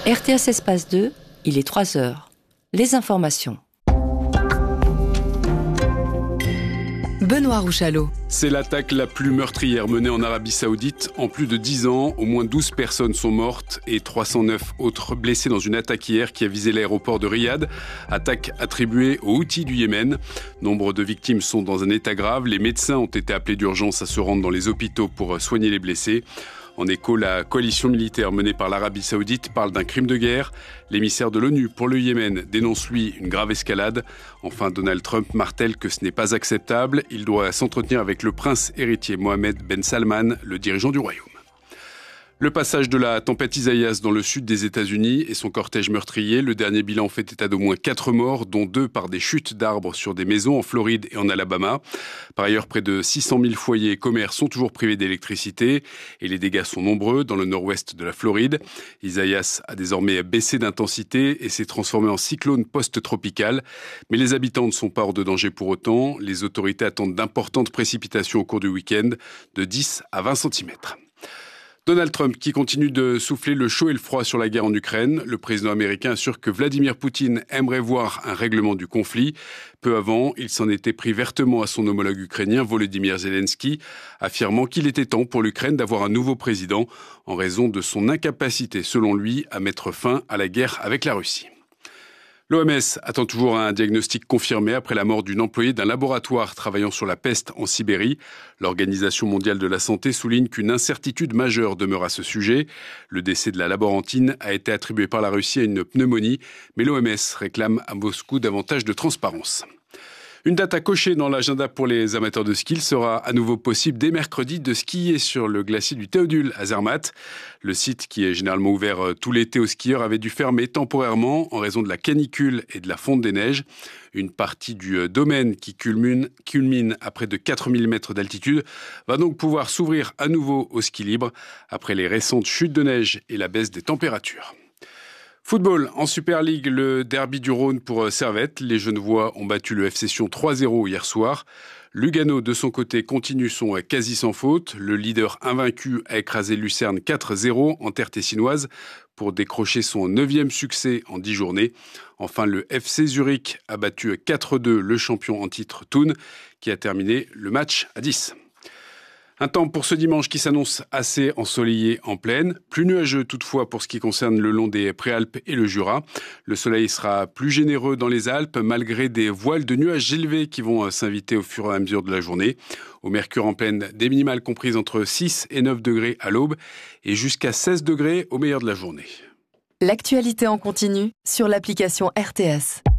RTS Espace 2, il est 3h. Les informations. Benoît Rouchalot. C'est l'attaque la plus meurtrière menée en Arabie Saoudite en plus de 10 ans. Au moins 12 personnes sont mortes et 309 autres blessées dans une attaque hier qui a visé l'aéroport de Riyad. Attaque attribuée aux Houthis du Yémen. Nombre de victimes sont dans un état grave. Les médecins ont été appelés d'urgence à se rendre dans les hôpitaux pour soigner les blessés. En écho, la coalition militaire menée par l'Arabie Saoudite parle d'un crime de guerre. L'émissaire de l'ONU pour le Yémen dénonce, lui, une grave escalade. Enfin, Donald Trump martèle que ce n'est pas acceptable. Il doit s'entretenir avec le prince héritier Mohammed Ben Salman, le dirigeant du royaume. Le passage de la tempête Isaias dans le sud des États-Unis et son cortège meurtrier. Le dernier bilan fait état d'au moins 4 morts, dont 2 par des chutes d'arbres sur des maisons en Floride et en Alabama. Par ailleurs, près de 600 000 foyers et commerces sont toujours privés d'électricité et les dégâts sont nombreux dans le nord-ouest de la Floride. Isaias a désormais baissé d'intensité et s'est transformé en cyclone post-tropical. Mais les habitants ne sont pas hors de danger pour autant. Les autorités attendent d'importantes précipitations au cours du week-end, de 10 à 20 cm. Donald Trump qui continue de souffler le chaud et le froid sur la guerre en Ukraine. Le président américain assure que Vladimir Poutine aimerait voir un règlement du conflit. Peu avant, il s'en était pris vertement à son homologue ukrainien Volodymyr Zelensky, affirmant qu'il était temps pour l'Ukraine d'avoir un nouveau président en raison de son incapacité, selon lui, à mettre fin à la guerre avec la Russie. L'OMS attend toujours un diagnostic confirmé après la mort d'une employée d'un laboratoire travaillant sur la peste en Sibérie. L'Organisation mondiale de la santé souligne qu'une incertitude majeure demeure à ce sujet. Le décès de la laborantine a été attribué par la Russie à une pneumonie, mais l'OMS réclame à Moscou davantage de transparence. Une date à cocher dans l'agenda pour les amateurs de ski. Il sera à nouveau possible dès mercredi de skier sur le glacier du Théodule à Zermatt. Le site, qui est généralement ouvert tout l'été aux skieurs, avait dû fermer temporairement en raison de la canicule et de la fonte des neiges. Une partie du domaine qui culmine à près de 4000 mètres d'altitude va donc pouvoir s'ouvrir à nouveau au ski libre après les récentes chutes de neige et la baisse des températures. Football, en Super League, le derby du Rhône pour Servette. Les Genevois ont battu le FC Sion 3-0 hier soir. Lugano, de son côté, continue son quasi sans faute. Le leader invaincu a écrasé Lucerne 4-0 en terre tessinoise pour décrocher son 9e succès en 10 journées. Enfin, le FC Zurich a battu 4-2 le champion en titre Thun, qui a terminé le match à 10. Un temps pour ce dimanche qui s'annonce assez ensoleillé en plaine, plus nuageux toutefois pour ce qui concerne le long des Préalpes et le Jura. Le soleil sera plus généreux dans les Alpes malgré des voiles de nuages élevés qui vont s'inviter au fur et à mesure de la journée. Au mercure en plaine, des minimales comprises entre 6 et 9 degrés à l'aube et jusqu'à 16 degrés au meilleur de la journée. L'actualité en continu sur l'application RTS.